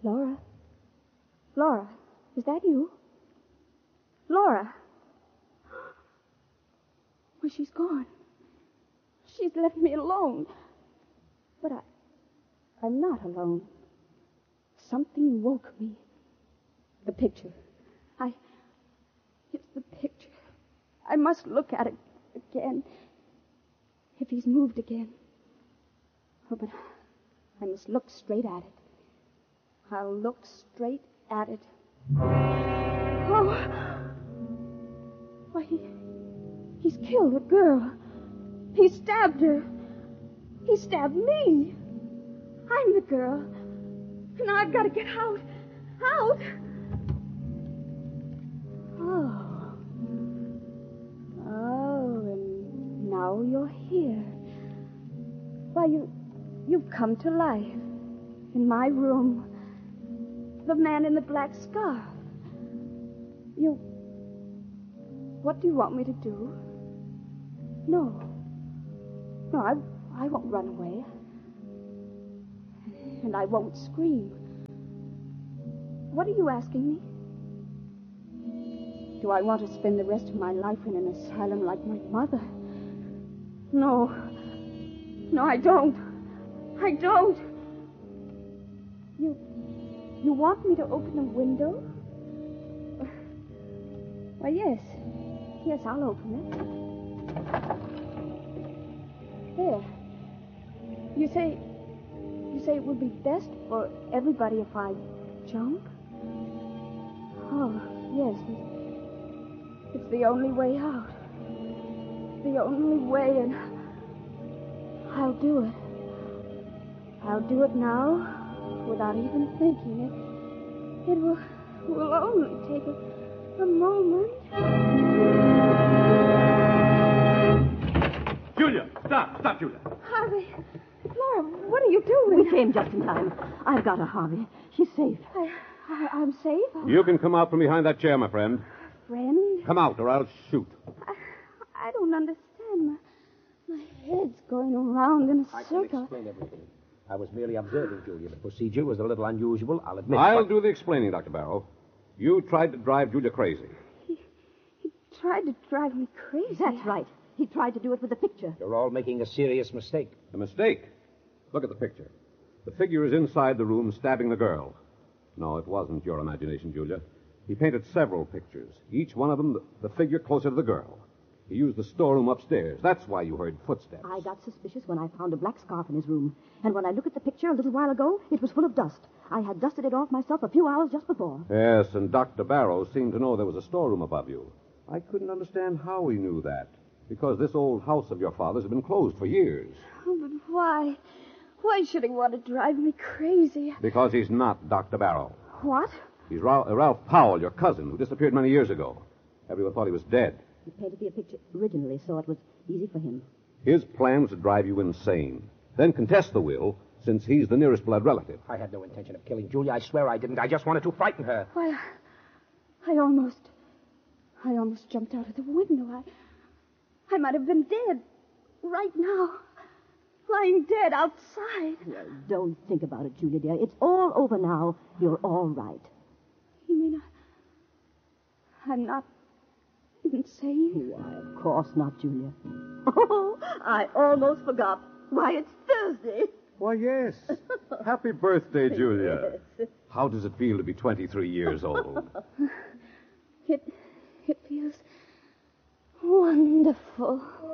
Laura? Laura, is that you? Laura? Well, she's gone. She's left me alone. But I'm not alone. Something woke me. The picture. It's the picture. I must look at it again. If he's moved again. Oh, but I must look straight at it. I'll look straight at it. Oh! Why, he's killed a girl. He stabbed her. He stabbed me. I'm the girl. Now I've got to get out. Out! Oh, and now you're here. Why, you've come to life. In my room. The man in the black scarf. What do you want me to do? No, I won't run away. And I won't scream. What are you asking me? Do I want to spend the rest of my life in an asylum like my mother? No, I don't. I don't. You want me to open the window? Why, yes. Yes, I'll open it. There. You say it would be best for everybody if I jump? Oh, yes. It's the only way out. The only way, and I'll do it. I'll do it now. Without even thinking it. It will only take a moment. Julia! Stop, Julia! Harvey! Laura, what are you doing? We came just in time. I've got her, Harvey. She's safe. I'm safe? You can come out from behind that chair, my friend. Friend? Come out, or I'll shoot. I don't understand. My head's going around in a circle. I can explain everything. I was merely observing, Julia. The procedure was a little unusual, I'll admit. I'll do the explaining, Dr. Barrow. You tried to drive Julia crazy. He tried to drive me crazy. That's right. He tried to do it with the picture. You're all making a serious mistake. A mistake? Look at the picture. The figure is inside the room stabbing the girl. No, it wasn't your imagination, Julia. He painted several pictures, each one of them the figure closer to the girl. He used the storeroom upstairs. That's why you heard footsteps. I got suspicious when I found a black scarf in his room. And when I looked at the picture a little while ago, it was full of dust. I had dusted it off myself a few hours just before. Yes, and Dr. Barrow seemed to know there was a storeroom above you. I couldn't understand how he knew that. Because this old house of your father's had been closed for years. Oh, but why? Why should he want to drive me crazy? Because he's not Dr. Barrow. What? He's Ralph Powell, your cousin, who disappeared many years ago. Everyone thought he was dead. He painted me a picture originally, so it was easy for him. His plan was to drive you insane. Then contest the will, since he's the nearest blood relative. I had no intention of killing Julia. I swear I didn't. I just wanted to frighten her. Why, I almost jumped out of the window. I might have been dead right now. Lying dead outside. Well, don't think about it, Julia, dear. It's all over now. You're all right. You mean I'm not insane? Why, of course not, Julia. Oh, I almost forgot. Why, it's Thursday. Why, yes. Happy birthday, Julia. Yes. How does it feel to be 23 years old? It feels wonderful.